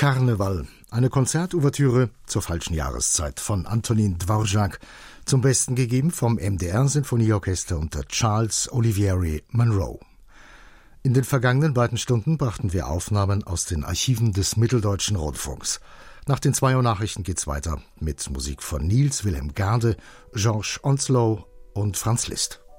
Karneval, eine Konzertouvertüre zur falschen Jahreszeit von Antonin Dvorak, zum Besten gegeben vom MDR-Sinfonieorchester unter Charles Olivieri Monroe. In den vergangenen beiden Stunden brachten wir Aufnahmen aus den Archiven des Mitteldeutschen Rundfunks. Nach den 2 Uhr Nachrichten geht's weiter mit Musik von Niels Wilhelm Gade, Georges Onslow und Franz Liszt.